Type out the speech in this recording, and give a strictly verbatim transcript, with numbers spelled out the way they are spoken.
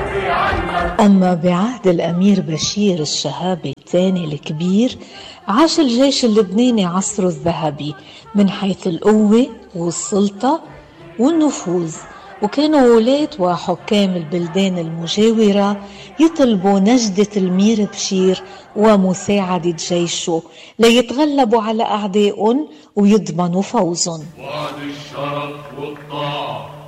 أما بعهد الأمير بشير الشهابي الثاني الكبير عاش الجيش اللبناني عصره الذهبي من حيث القوة والسلطة والنفوذ، وكانوا ولاة وحكام البلدان المجاورة يطلبوا نجدة الأمير بشير ومساعدة جيشه ليتغلبوا على أعدائهم ويضمنوا فوزهم. وعد الشرف والطاعة